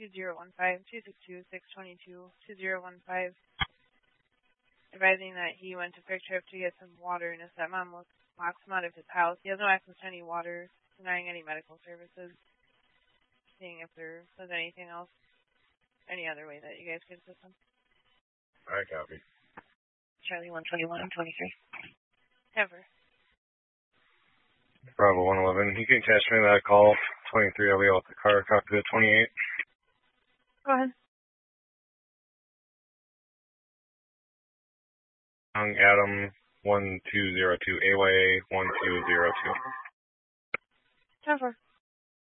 2015, advising that he went to Quick Trip to get some water, and his stepmom locks him out of his house. He has no access to any water, denying any medical services, seeing if there was anything else, any other way that you guys could assist him. I copy. Charlie 121-23. Never. Bravo 111. You can attach me to that call. 23, I'll be out the car. Copy the 28. Go ahead. Young Adam 1202, AYA 1202. 10-4.